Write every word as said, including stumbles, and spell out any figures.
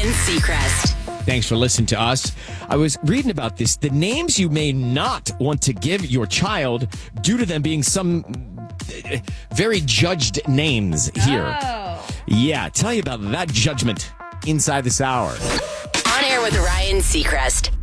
Ryan Seacrest. Thanks for listening to us. I was reading about this. The names you may not want to give your child due to them being some uh, very judged names here. Oh. Yeah, tell you about that judgment inside this hour. On air with Ryan Seacrest.